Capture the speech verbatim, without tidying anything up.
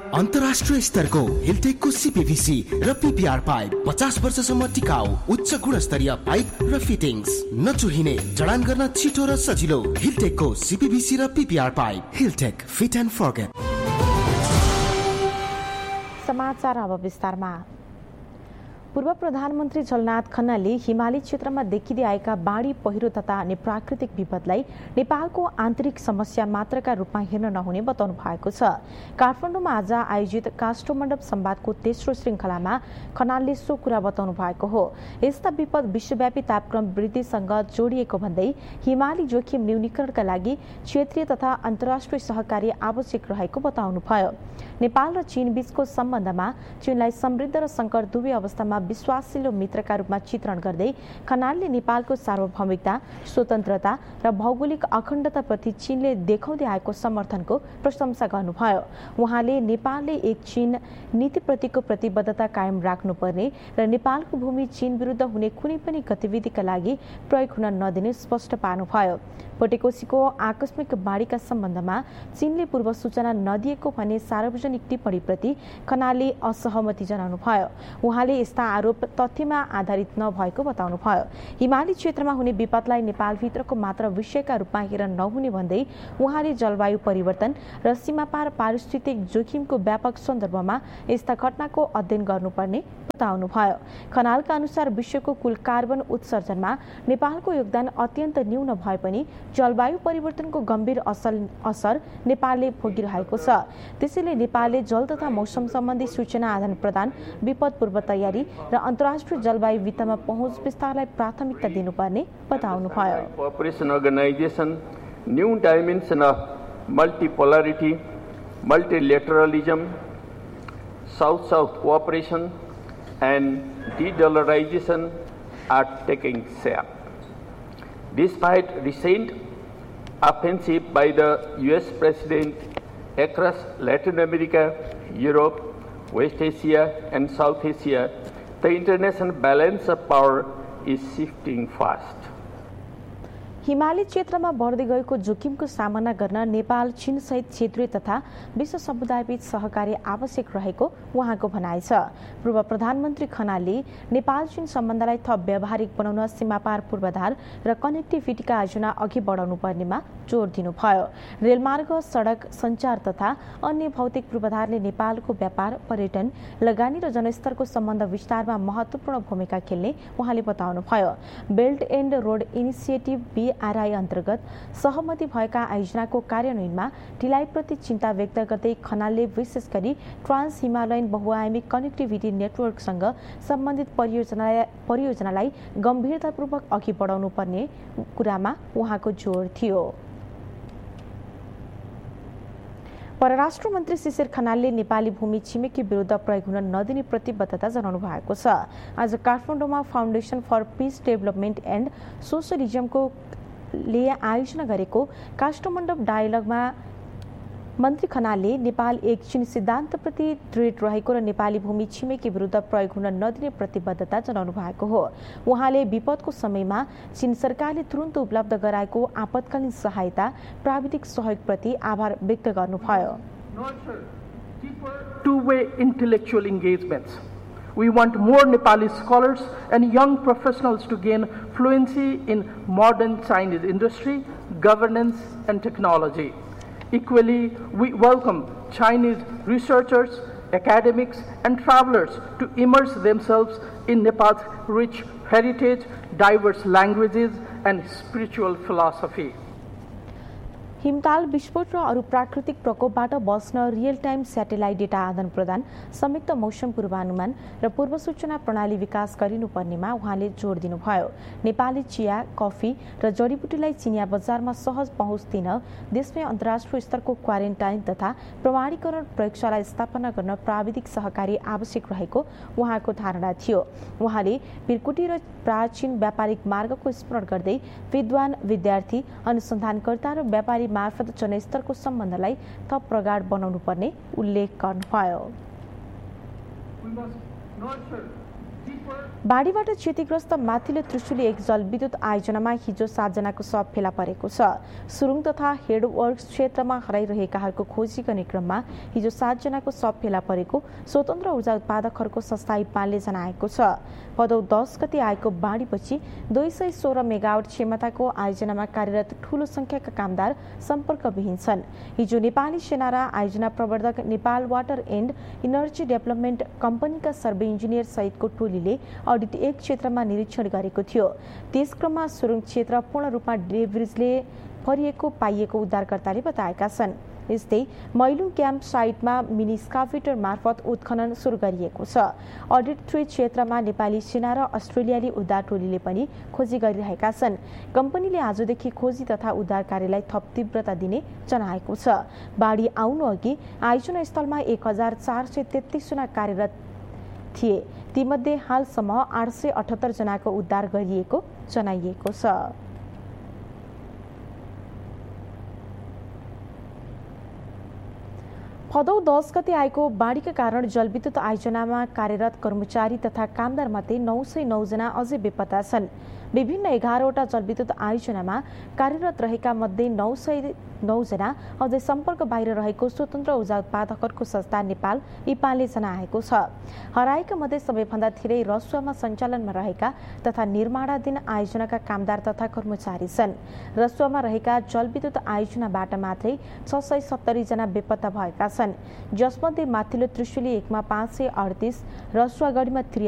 अन्तर्राष्ट्रिय स्तरको हिलटेकको सीपीभीसी र पीपीआर पाइप पचास वर्षसम्म टिकाउ उच्च गुणस्तरीय पाइप र फिटिङ्स नचुहिने जडान गर्न छिटो र सजिलो हिलटेकको सीपीभीसी र PPR pipe हिलटेक fit and forget. समाचार अब विस्तारमा। पूर्व प्रधानमन्त्री झलनाथ खनालले हिमाली क्षेत्रमा देखिँदै आएका बाढी पहिरो तथा अन्य प्राकृतिक विपदलाई नेपालको आन्तरिक समस्या मात्रका रूपमा हेर्न नहुने बताउनु भएको छ। काठमाडौँमा आज आयोजित काष्ठमण्डप संवादको तेस्रो श्रृङ्खलामा खनालले सो कुरा बताउनु भएको हो। यस्ता विपद विश्वव्यापी तापक्रम वृद्धिसँग जोडिएको भन्दै हिमाली जोखिम न्यूनीकरणका लागि क्षेत्रीय तथा अन्तर्राष्ट्रिय सहकारी आवश्यक रहेको बताउनुभयो। नेपाल र चीन बीचको सम्बन्धमा चीनलाई समृद्ध र संकट दुवै अवस्थामा विश्वासिलो मित्रका रूपमा चित्रण गर्दै खनालले नेपालको सार्वभौमिकता, स्वतन्त्रता र भौगोलिक अखण्डताप्रति चीनले देखाउँदै आएको समर्थनको प्रशंसा गर्नुभयो। उहाँले नेपालले एक चीन नीतिप्रतिको प्रतिबद्धता कायम राख्नुपर्ने र नेपालको भूमि चीन विरुद्ध हुने कुनै पनि गतिविधिका लागि प्रयोग हुन नदिने स्पष्ट पार्नुभयो। पटेकोसीको आकस्मिक बाढीका सम्बन्धमा चीनले पूर्व सूचना नदिएको भन्ने सार्वजनिक टिप्पणीप्रति खनालले असहमति जनाउनुभयो। उहाँले यस्ता आरोप तथ्यमा आधारित नभएको बताउनुभयो। हिमाली क्षेत्रमा हुने विपदलाई नेपालभित्रको मात्र विषयका रूपमा हेर्न नहुने भन्दै उहाँले जलवायु परिवर्तन र सीमापार पारिस्थितिक जोखिमको व्यापक सन्दर्भमा यस्ता घटनाको अध्ययन गर्नुपर्ने बताउनुभयो। खनालका अनुसार विश्वको कुल कार्बन उत्सर्जनमा नेपालको योगदान अत्यन्त न्यून भए पनि जलवायु परिवर्तनको गम्भीर असर असर नेपालले भोगिरहेको छ। त्यसैले नेपालले जल तथा मौसम सम्बन्धी सूचना आदान प्रदान, विपद पूर्व तयारी र अन्तर्राष्ट्रिय जलवायु वित्तमा पहुँच विस्तारलाई प्राथमिकता दिनुपर्ने बताउनुभयो। Cooperation organisation, new dimension of मल्टिपोलरिटी, मल्टिलेटरलिजम, south south cooperation and de-dollarization are taking shape. Despite recent offensive by the U S President across Latin America, Europe, West Asia and South Asia, the international balance of power is shifting fast. हिमाली क्षेत्रमा बढ्दै गएको जोखिमको सामना गर्न नेपाल, चीन सहित क्षेत्रीय तथा विश्व समुदायबीच सहकारी आवश्यक रहेको उहाँको भनाइ छ। पूर्व प्रधानमन्त्री खनालले नेपाल चीन सम्बन्धलाई थप व्यावहारिक बनाउन सीमापार पूर्वाधार र कनेक्टिभिटीका योजना अघि बढाउनु पर्नेमा जोड दिनुभयो। रेलमार्ग, सडक, सञ्चार तथा अन्य भौतिक पूर्वाधारले नेपालको व्यापार, पर्यटन, लगानी र जनस्तरको सम्बन्ध विस्तारमा महत्वपूर्ण भूमिका खेल्ने उहाँले बताउनुभयो। Belt and road initiative be RI अन्तर्गत सहमति भएका आयोजनाको कार्यान्वयनमा ढिलाइप्रति चिन्ता व्यक्त गर्दै खनालले विशेष गरी ट्रान्स हिमालयन बहुआयामी कनेक्टिभिटी नेटवर्कसँग सम्बन्धित परियोजनालाई परियोजनालाई गम्भीरतापूर्वक अघि बढाउनु पर्ने कुरामा उहाँको जोड थियो। परराष्ट्र मन्त्री शिशिर खनालले नेपाली भूमि छिमेकी विरुद्ध प्रयोग हुन नदिने प्रतिबद्धता जनाउनु भएको छ। आज काठमाडौँमा foundation for piece development and सोसलिजमको ले आयोजना गरेको काष्ठमण्डप डायलगमा मन्त्री खनालले नेपाल एक चीन सिद्धान्तप्रति दृढ रहेको र नेपाली भूमि छिमेकी विरुद्ध प्रयोग हुन नदिने प्रतिबद्धता जनाउनु भएको हो। उहाँले विपदको समयमा चीन सरकारले तुरुन्त उपलब्ध गराएको आपतकालीन सहायता, प्राविधिक सहयोगप्रति आभार व्यक्त गर्नुभयो। Two-way intellectual engagements. We want more Nepali scholars and young professionals to gain fluency in modern Chinese industry, governance, and technology. Equally, we welcome Chinese researchers, academics, and travelers to immerse themselves in Nepal's rich heritage, diverse languages, and spiritual philosophy. हिमताल विस्फोट र अरू प्राकृतिक प्रकोपबाट बस्न real time satellite data आदान प्रदान, संयुक्त मौसम पूर्वानुमान र पूर्व सूचना प्रणाली विकास गरिनुपर्नेमा उहाँले जोड दिनुभयो। नेपाली चिया, कफी र जडीबुटीलाई चिनिया बजारमा सहज पहुँच दिन देशमै अन्तर्राष्ट्रिय स्तरको क्वारेन्टाइन तथा प्रमाणीकरण प्रयोगशाला स्थापना गर्न प्राविधिक सहकारी आवश्यक रहेको उहाँको धारणा थियो। उहाँले बिरकुटी र प्राचीन व्यापारिक मार्गको स्मरण गर्दै विद्वान, विद्यार्थी, अनुसन्धानकर्ता र व्यापारी मार्फत जनस्तरको सम्बन्धलाई थप प्रगाढ बनाउनु पर्ने उल्लेख गर्नुभयो। बाढीबाट क्षतिग्रस्त माथिल्लो त्रिशुली एक जलविद्युत आयोजनामा हिजो सातजनाको शव फेला परेको छ। सुरुङ तथा हेडवर्क्स क्षेत्रमा हराइरहेकाहरूको खोजी गर्ने क्रममा हिजो सातजनाको शव फेला परेको स्वतन्त्र ऊर्जा उत्पादकहरूको संस्था इपालले जनाएको छ। भदौ दस गते आएको बाढीपछि दुई सय सोह्र मेगावाट क्षमताको आयोजनामा कार्यरत ठूलो संख्याका कामदार सम्पर्कविहीन छन्। हिजो नेपाली सेना र आयोजना प्रवर्धक Nepal water and energy development कम्पनीका सर्वे इन्जिनियर सहितको टोलीले अडिट एक क्षेत्रमा निरीक्षण गरेको थियो। त्यस क्रममा सुरुङ क्षेत्र पूर्ण रूपमा डेब्रिजले भरिएको पाइएको उद्धारकर्ताले बताएका छन्। यस्तै मैलुङ क्याम्प साइटमा मिनी स्काफेटर मार्फत उत्खनन सुरु गरिएको छ। अडिट थ्री क्षेत्रमा नेपाली सेना र अस्ट्रेलियाली उद्धार टोलीले पनि खोजी गरिरहेका छन्। कम्पनीले आजदेखि खोजी तथा उद्धार कार्यलाई थप तीव्रता दिने जनाएको छ। बाढी आउनु अघि आयोजना स्थलमा एक हजार चार सय तेत्तीस जना कार्यरत थिए। तीमध्ये हालसम्म आठ सय अठहत्तर जनाको उद्धार गरिएको जनाइएको छ। भदौ दस गते आएको बाढीका कारण जलविद्युत आयोजनामा कार्यरत कर्मचारी तथा कामदार मध्ये नौ सय नौ जना अझै बेपत्ता छन्। विभिन्न एघारवटा जलविद्युत आयोजनामा कार्यरत रहेका मध्ये नौ सय नौ जना अझै सम्पर्क बाहिर रहेको स्वतन्त्र ऊर्जा उत्पादकहरूको संस्था नेपाल इपालले जनाएको छ। हराएका मध्ये सबैभन्दा धेरै रसुवामा सञ्चालनमा रहेका तथा निर्माणाधीन आयोजनाका कामदार तथा कर्मचारी छन्। रसुवामा रहेका जलविद्युत आयोजनाबाट मात्रै छ सय सत्तरी जना बेपत्ता भएका छन्, जसमध्ये माथिल्लो त्रिशुली एकमा पाँच सय अडतिस, रसुवागढीमा